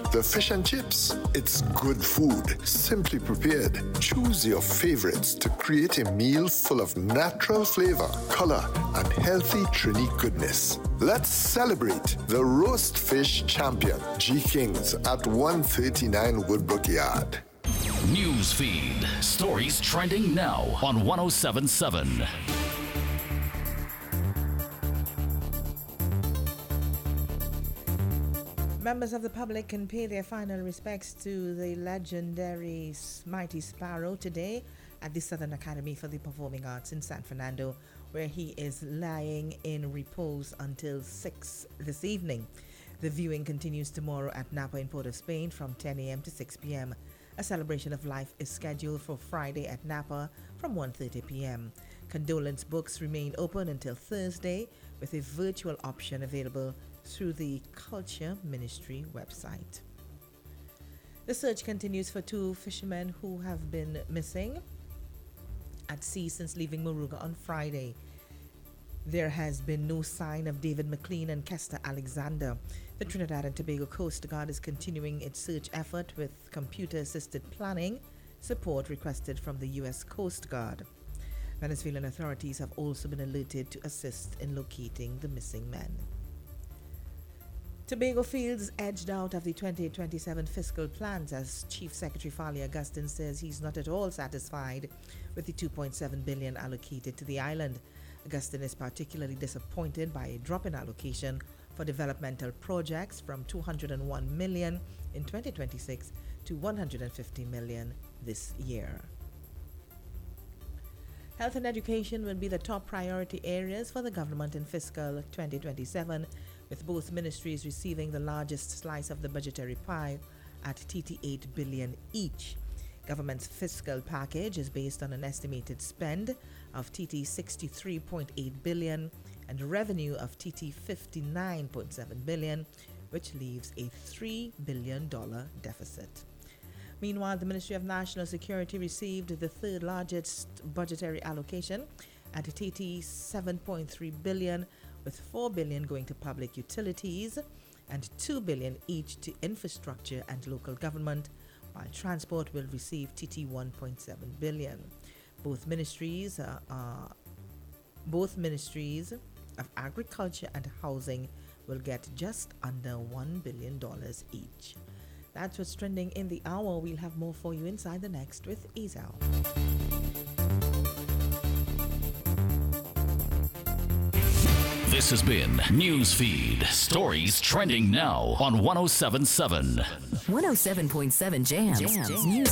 The fish and chips. It's good food, simply prepared. Choose your favorites to create a meal full of natural flavor, color, and healthy Trini goodness. Let's celebrate the roast fish champion, G Kings, at 139 Woodbrook Yard. News feed. Stories trending now on 1077. Members of the public can pay their final respects to the legendary Mighty Sparrow today at the Southern Academy for the Performing Arts in San Fernando, where he is lying in repose until 6 this evening. The viewing continues tomorrow at Napa in Port of Spain from 10 a.m. to 6 p.m. A celebration of life is scheduled for Friday at Napa from 1:30 p.m. Condolence books remain open until Thursday, with a virtual option available through the Culture Ministry website. The search continues for two fishermen who have been missing at sea since leaving Moruga on Friday. There has been no sign of David McLean and Kester Alexander. The Trinidad and Tobago Coast Guard is continuing its search effort with computer-assisted planning support requested from the U.S. Coast Guard. Venezuelan authorities have also been alerted to assist in locating the missing men. Tobago Fields edged out of the 2027 fiscal plans as Chief Secretary Fali Augustin says he's not at all satisfied with the $2.7 billion allocated to the island. Augustin is particularly disappointed by a drop in allocation for developmental projects from $201 million in 2026 to $150 million this year. Health and education will be the top priority areas for the government in fiscal 2027, with both ministries receiving the largest slice of the budgetary pie at $88 billion each. Government's fiscal package is based on an estimated spend of TT 63.8 billion and revenue of TT 59.7 billion, which leaves a $3 billion deficit. Meanwhile, the Ministry of National Security received the third largest budgetary allocation at TT 7.3 billion, with $4 billion going to public utilities and $2 billion each to infrastructure and local government, while transport will receive TT 1.7 billion. Both ministries of agriculture and housing will get just under $1 billion each. That's what's trending in the hour. We'll have more for you inside the next with Ezel. This has been Newsfeed. Stories trending now on 1077. 107.7 Jams. News.